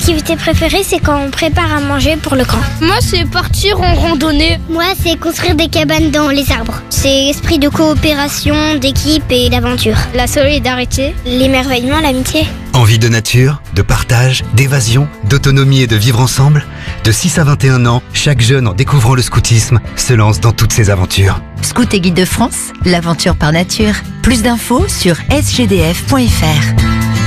activité préférée, c'est quand on prépare à manger pour le camp. Moi, c'est partir en randonnée. Moi, c'est construire des cabanes dans les arbres. C'est esprit de coopération, d'équipe et d'aventure. La solidarité. L'émerveillement, l'amitié. Envie de nature, de partage, d'évasion, d'autonomie et de vivre ensemble? De 6 à 21 ans, chaque jeune en découvrant le scoutisme se lance dans toutes ses aventures. Scout et Guide de France, l'aventure par nature. Plus d'infos sur sgdf.fr.